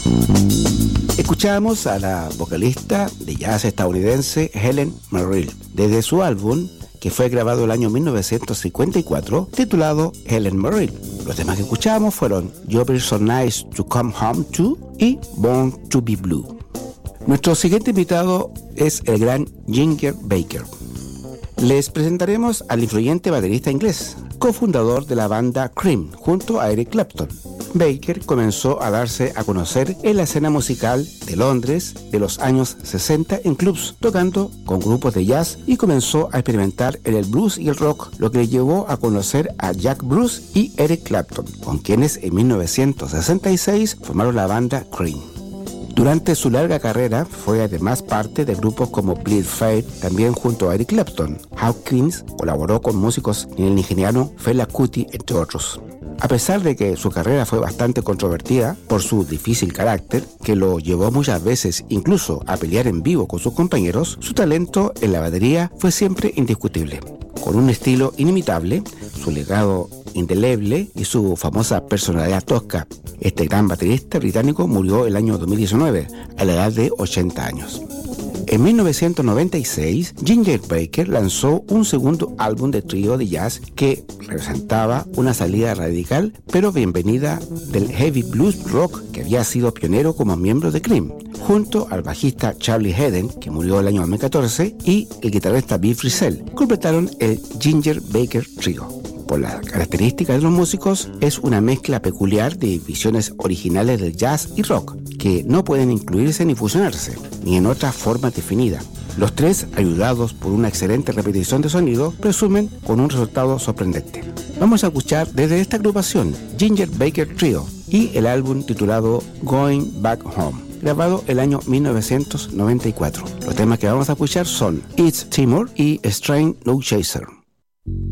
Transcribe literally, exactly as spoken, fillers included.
Escuchamos a la vocalista de jazz estadounidense Helen Merrill, desde su álbum, que fue grabado el año mil novecientos cincuenta y cuatro, titulado Helen Merrill. Los temas que escuchamos fueron You'll Be So Nice to Come Home To y Born to Be Blue. Nuestro siguiente invitado es el gran Ginger Baker. Les presentaremos al influyente baterista inglés, cofundador de la banda Cream, junto a Eric Clapton. Baker comenzó a darse a conocer en la escena musical de Londres de los años sesenta en clubs, tocando con grupos de jazz, y comenzó a experimentar en el blues y el rock, lo que le llevó a conocer a Jack Bruce y Eric Clapton, con quienes en mil novecientos sesenta y seis formaron la banda Cream. Durante su larga carrera fue además parte de grupos como Bleed Fate, también junto a Eric Clapton. Hawkins colaboró con músicos en el nigeriano Fela Kuti, entre otros. A pesar de que su carrera fue bastante controvertida por su difícil carácter, que lo llevó muchas veces incluso a pelear en vivo con sus compañeros, su talento en la batería fue siempre indiscutible. Con un estilo inimitable, su legado indeleble y su famosa personalidad tosca, este gran baterista británico murió el año dos mil diecinueve, a la edad de ochenta años. En mil novecientos noventa y seis, Ginger Baker lanzó un segundo álbum de trío de jazz que representaba una salida radical pero bienvenida del heavy blues rock que había sido pionero como miembro de Cream, junto al bajista Charlie Haden, que murió el año dos mil catorce, y el guitarrista Bill Frisell. Completaron el Ginger Baker Trio. Por las características de los músicos, es una mezcla peculiar de visiones originales del jazz y rock, que no pueden incluirse ni fusionarse, ni en otra forma definida. Los tres, ayudados por una excelente repetición de sonido, presumen con un resultado sorprendente. Vamos a escuchar desde esta agrupación Ginger Baker Trio y el álbum titulado Going Back Home, grabado el año mil novecientos noventa y cuatro. Los temas que vamos a escuchar son It's Timor y Strain No Chaser.